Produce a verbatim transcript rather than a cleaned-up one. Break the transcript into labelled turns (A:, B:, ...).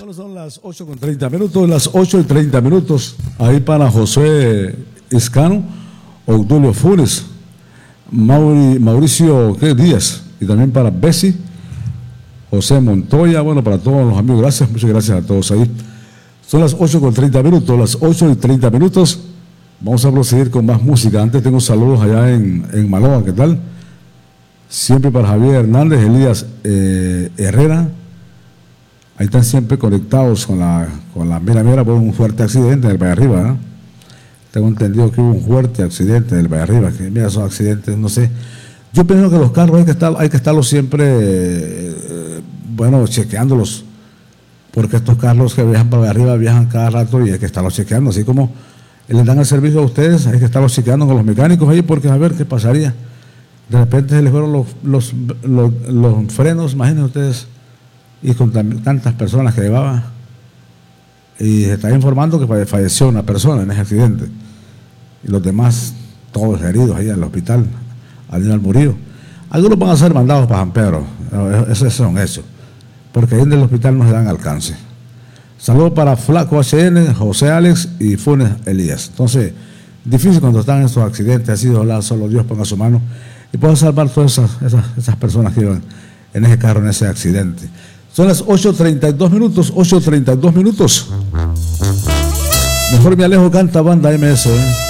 A: Bueno, son las ocho con treinta minutos, las ocho y treinta minutos. Ahí para José Iscano, Obdulio Funes, Mauri, Mauricio ¿qué? Díaz, y también para Bessi, José Montoya. Bueno, para todos los amigos, gracias, muchas gracias a todos ahí. Son las ocho con treinta minutos, las ocho y treinta minutos. Vamos a proseguir con más música. Antes tengo saludos allá en, en Maloa, ¿qué tal? Siempre para Javier Hernández, Elías eh, Herrera. Ahí están siempre conectados con la, con la mera mera por un fuerte accidente en el Valle Arriba. ¿eh? Tengo entendido que hubo un fuerte accidente en el Valle Arriba, que mira esos accidentes, no sé. Yo pienso que los carros hay que estar, hay que estarlos siempre, eh, bueno, chequeándolos, porque estos carros que viajan para arriba viajan cada rato y hay que estarlos chequeando, así como les dan el servicio a ustedes, hay que estarlos chequeando con los mecánicos ahí, porque a ver qué pasaría. De repente se les fueron los, los, los, los frenos, imagínense ustedes, y con tantas personas que llevaba, y se está informando que falleció una persona en ese accidente, y los demás todos heridos ahí en el hospital, al Murillo. Algunos van a ser mandados para San Pedro, esos son hechos, porque ahí en el hospital no se dan alcance. Saludos para Flaco H N, José Alex y Funes Elías. Entonces, difícil cuando están en estos accidentes, así de ojalá solo Dios ponga su mano y pueda salvar todas esas, esas, esas personas que iban en ese carro, en ese accidente. Son las ocho treinta y dos minutos, ocho treinta y dos minutos. Mejor me alejo, canta banda M S. ¿eh?